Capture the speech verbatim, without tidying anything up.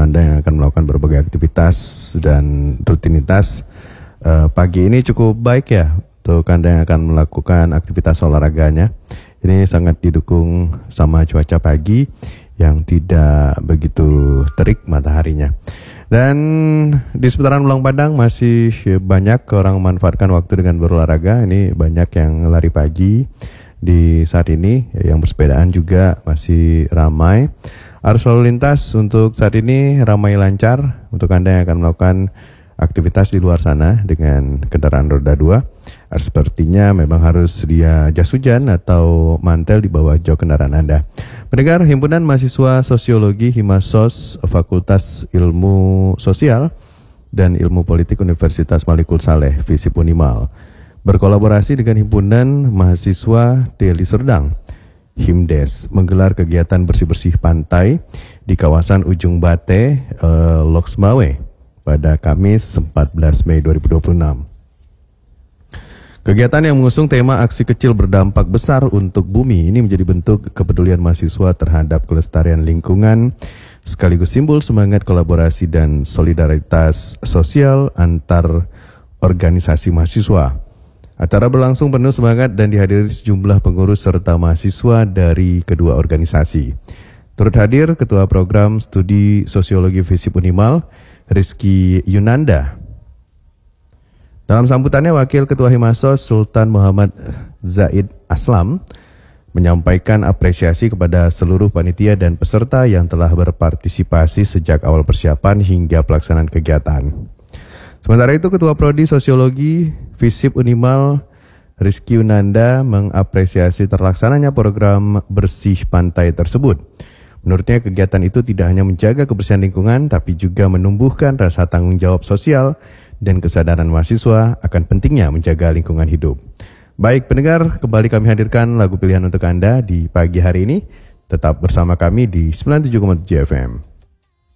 Anda yang akan melakukan berbagai aktivitas dan rutinitas. uh, Pagi ini cukup baik ya untuk Anda yang akan melakukan aktivitas olahraganya. Ini sangat didukung sama cuaca pagi yang tidak begitu terik mataharinya. Dan di seputaran Pulau Padang masih banyak orang memanfaatkan waktu dengan berolahraga. Ini banyak yang lari pagi di saat ini, yang bersepedaan juga masih ramai. Arus lalu lintas untuk saat ini ramai lancar untuk Anda yang akan melakukan aktivitas di luar sana dengan kendaraan roda dua. Sepertinya memang harus sedia jas hujan atau mantel di bawah jok kendaraan Anda. Pendengar, Himpunan Mahasiswa Sosiologi Himasos Fakultas Ilmu Sosial dan Ilmu Politik Universitas Malikul Saleh Visip Unimal berkolaborasi dengan Himpunan Mahasiswa Deli Serdang Himdes menggelar kegiatan bersih-bersih pantai di kawasan Ujung Bate, eh, Loksmawe pada Kamis empat belas Mei dua ribu dua puluh enam. Kegiatan yang mengusung tema aksi kecil berdampak besar untuk bumi ini menjadi bentuk kepedulian mahasiswa terhadap kelestarian lingkungan, sekaligus simbol semangat kolaborasi dan solidaritas sosial antar organisasi mahasiswa. Acara berlangsung penuh semangat dan dihadiri sejumlah pengurus serta mahasiswa dari kedua organisasi. Turut hadir Ketua Program Studi Sosiologi Visip Unimal, Rizky Yunanda. Dalam sambutannya, Wakil Ketua Himasos Sultan Muhammad Zaid Aslam menyampaikan apresiasi kepada seluruh panitia dan peserta yang telah berpartisipasi sejak awal persiapan hingga pelaksanaan kegiatan. Sementara itu, Ketua Prodi Sosiologi Visip Unimal Rizky Yunanda mengapresiasi terlaksananya program bersih pantai tersebut. Menurutnya, kegiatan itu tidak hanya menjaga kebersihan lingkungan, tapi juga menumbuhkan rasa tanggung jawab sosial dan kesadaran mahasiswa akan pentingnya menjaga lingkungan hidup. Baik pendengar, kembali kami hadirkan lagu pilihan untuk Anda di pagi hari ini. Tetap bersama kami di sembilan puluh tujuh koma tujuh F M.